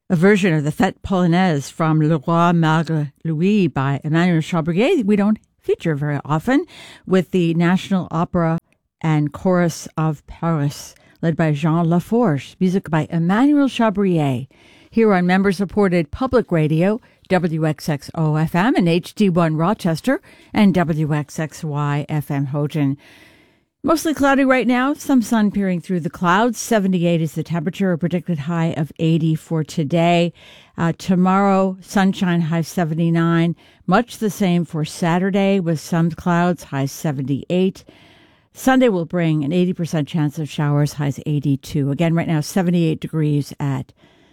a version of the Fête Polonaise from Le Roi Malgré Lui by Emmanuel Chabrier we don't feature very often, with the National Opera and Chorus of Paris, led by Jean Laforge, music by Emmanuel Chabrier, here on member-supported public radio, WXXO-FM and HD1 Rochester, and WXXY-FM Houghton. Mostly cloudy right now, some sun peering through the clouds. 78 is the temperature, a predicted high of 80 for today. Tomorrow, sunshine, high 79. Much the same for Saturday with some clouds, high 78. Sunday will bring an 80% chance of showers, highs 82. Again, right now, 78 degrees at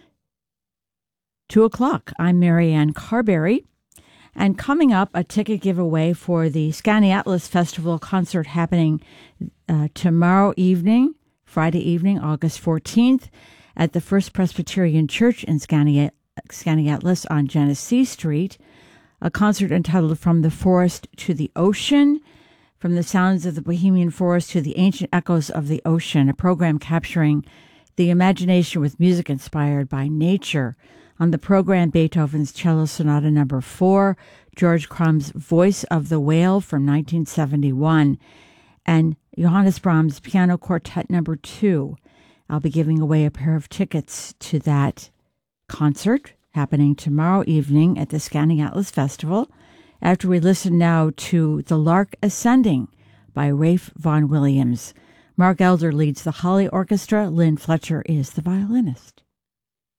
2 o'clock. I'm Marianne Carberry. And coming up, a ticket giveaway for the Skaneateles Festival concert happening tomorrow evening, Friday evening, August 14th, at the First Presbyterian Church in Skaneateles on Genesee Street. A concert entitled From the Forest to the Ocean, From the Sounds of the Bohemian Forest to the Ancient Echoes of the Ocean, a program capturing the imagination with music inspired by nature. On the program, Beethoven's Cello Sonata No. 4, George Crumb's Voice of the Whale from 1971, and Johannes Brahms' Piano Quartet No. 2. I'll be giving away a pair of tickets to that concert happening tomorrow evening at the Skaneateles Festival, after we listen now to The Lark Ascending by Ralph Vaughan Williams. Mark Elder leads the Holly Orchestra. Lynn Fletcher is the violinist.